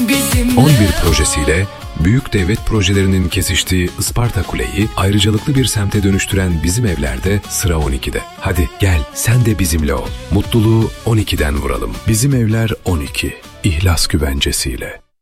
bizimle 11 projesiyle büyük devlet projelerinin kesiştiği Isparta Kule'yi ayrıcalıklı bir semte dönüştüren Bizim Evler'de sıra 12'de. Hadi gel sen de bizimle ol. Mutluluğu 12'den vuralım. Bizim Evler 12. İhlas güvencesiyle.